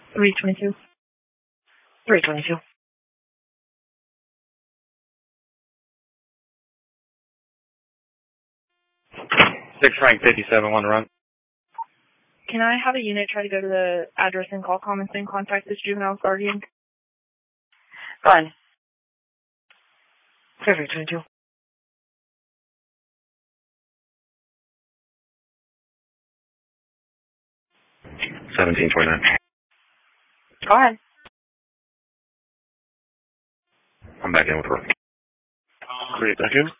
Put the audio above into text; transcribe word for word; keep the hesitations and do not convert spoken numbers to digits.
three twenty-two. three twenty-two. six Frank fifty-seven, one run. Can I have a unit try to go to the address and call comments and contact this juvenile's guardian? Fine. three twenty-two. seventeen twenty-nine. Go ahead. I'm back in with work. Great, back in.